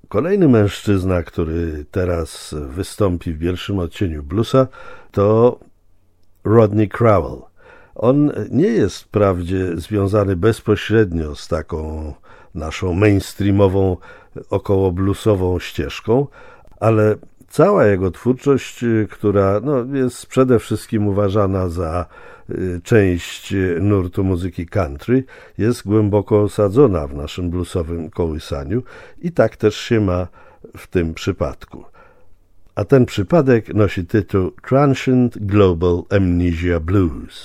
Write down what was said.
Kolejny mężczyzna, który teraz wystąpi w pierwszym odcieniu bluesa, to Rodney Crowell. On nie jest wprawdzie związany bezpośrednio z taką naszą mainstreamową, około bluesową ścieżką, ale cała jego twórczość, która jest przede wszystkim uważana za część nurtu muzyki country, jest głęboko osadzona w naszym bluesowym kołysaniu i tak też się ma w tym przypadku. A ten przypadek nosi tytuł Transient Global Amnesia Blues.